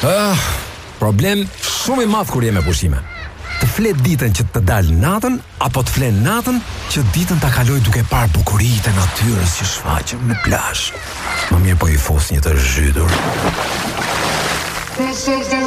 Problem shumë i madh kur je me pushime. Të flet ditën që të dalë natën, apo të flet natën që ditën ta kaloj duke parë bukuritë e natyrës që shfaqen në plazh. Më mirë po i fos një të zhytur.